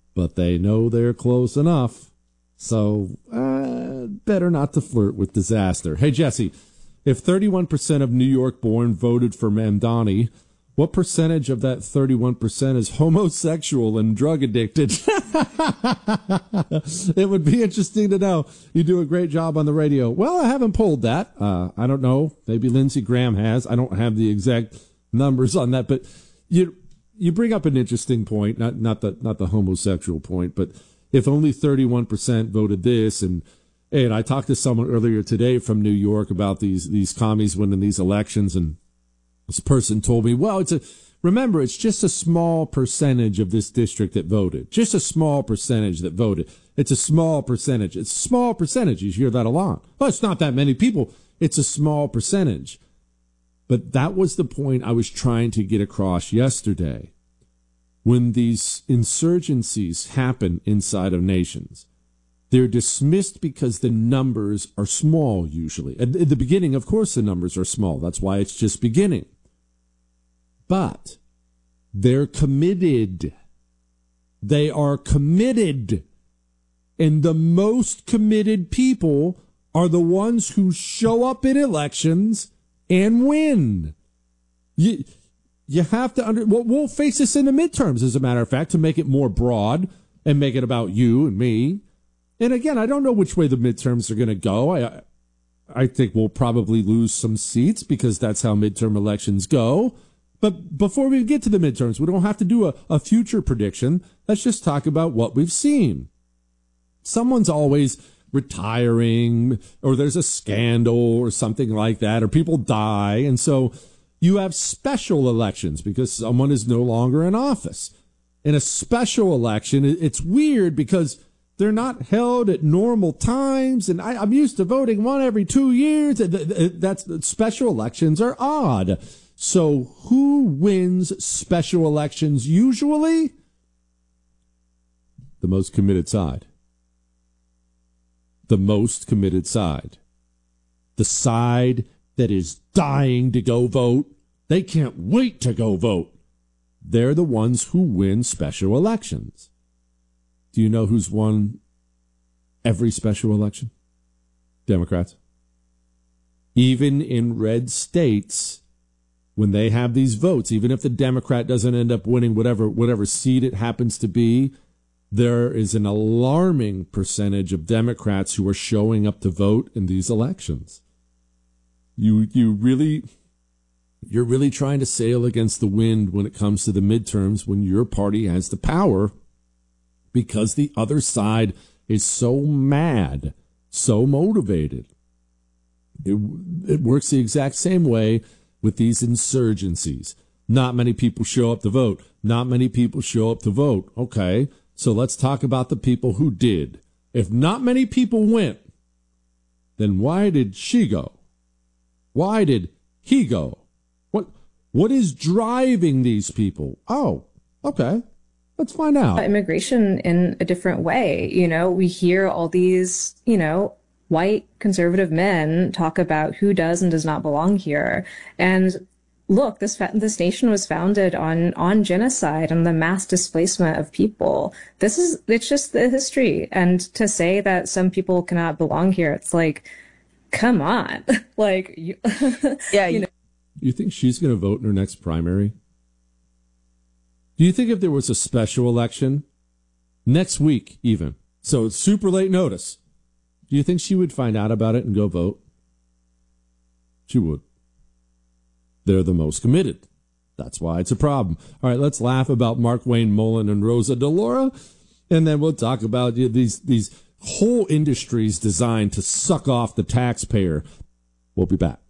but they know they're close enough. So better not to flirt with disaster. Hey, Jesse, if 31% of New York-born voted for Mamdani, what percentage of that 31% is homosexual and drug addicted? It would be interesting to know. You do a great job on the radio. Well, I haven't polled that. I don't know. Maybe Lindsey Graham has. I don't have the exact numbers on that. But you bring up an interesting point, not the homosexual point, but if only 31% voted this, and I talked to someone earlier today from New York about these commies winning these elections, and this person told me, well, remember, it's just a small percentage of this district that voted. Just a small percentage that voted. It's a small percentage. It's a small percentage. You hear that a lot. Well, it's not that many people. It's a small percentage. But that was the point I was trying to get across yesterday. When these insurgencies happen inside of nations, they're dismissed because the numbers are small usually. At the beginning, of course, the numbers are small. That's why it's just beginning. But they're committed. They are committed. And the most committed people are the ones who show up in elections and win. You have to we'll face this in the midterms, as a matter of fact, to make it more broad and make it about you and me. And again, I don't know which way the midterms are going to go. I think we'll probably lose some seats because that's how midterm elections go. But before we get to the midterms, we don't have to do a future prediction. Let's just talk about what we've seen. Someone's always retiring, or there's a scandal or something like that, or people die. And so you have special elections because someone is no longer in office. In a special election, it's weird because they're not held at normal times, and I'm used to voting one every 2 years. That's special elections are odd. So who wins special elections usually? The most committed side. The most committed side. The side that is dying to go vote. They can't wait to go vote. They're the ones who win special elections. Do you know who's won every special election? Democrats. Even in red states, when they have these votes, even if the Democrat doesn't end up winning whatever seat it happens to be, there is an alarming percentage of Democrats who are showing up to vote in these elections. You're really trying to sail against the wind when it comes to the midterms when your party has the power, because the other side is so mad, so motivated. It works the exact same way with these insurgencies. Not many people show up to vote. Not many people show up to vote. Okay, so let's talk about the people who did. If not many people went, then why did she go? Why did he go? What is driving these people? Oh, okay. Let's find out. Immigration in a different way. You know, we hear all these, white conservative men talk about who does and does not belong here. And look, this nation was founded on genocide and the mass displacement of people. It's just the history. And to say that some people cannot belong here, it's like, come on. Yeah. You think she's going to vote in her next primary? Do you think if there was a special election next week even, so it's super late notice, do you think she would find out about it and go vote? She would. They're the most committed. That's why it's a problem. All right, let's laugh about Mark Wayne Mullen and Rosa DeLauro, and then we'll talk about these whole industries designed to suck off the taxpayer. We'll be back.